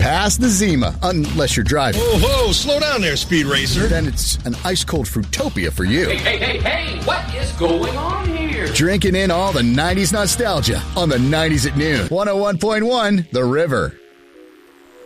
past the Zima, unless you're driving. Whoa, slow down there, Speed Racer. Then it's an ice-cold Fruitopia for you. Hey, what is going on here? Drinking in all the 90s nostalgia on the 90s at noon. 101.1 The River.